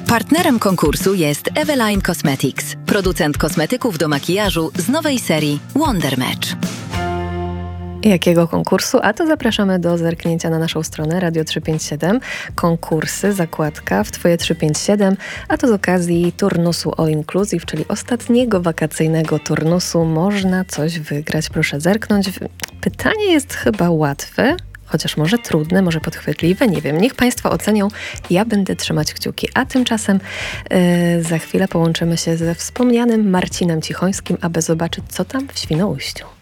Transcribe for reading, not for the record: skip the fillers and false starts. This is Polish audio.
Partnerem konkursu jest Eveline Cosmetics, producent kosmetyków do makijażu z nowej serii Wonder Match. Jakiego konkursu? A to zapraszamy do zerknięcia na naszą stronę Radio 357. Konkursy, zakładka w Twoje 357, a to z okazji turnusu All Inclusive, czyli ostatniego wakacyjnego turnusu. Można coś wygrać, proszę zerknąć. Pytanie jest chyba łatwe, chociaż może trudne, może podchwytliwe, nie wiem. Niech Państwo ocenią, ja będę trzymać kciuki. A tymczasem za chwilę połączymy się ze wspomnianym Marcinem Cichońskim, aby zobaczyć, co tam w Świnoujściu.